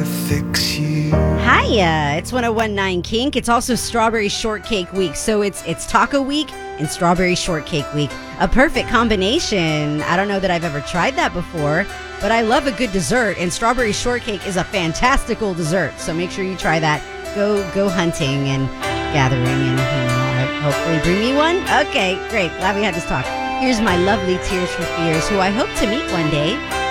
fix you. Hiya, it's 1019 Kink. It's also Strawberry Shortcake Week. So it's Taco Week and Strawberry Shortcake Week. A perfect combination. I don't know that I've ever tried that before, but I love a good dessert, and strawberry shortcake is a fantastical dessert. So make sure you try that. Go hunting and gathering and hopefully bring me one. Okay, great. Glad we had this talk. Here's my lovely Tears for Fears, who I hope to meet one day.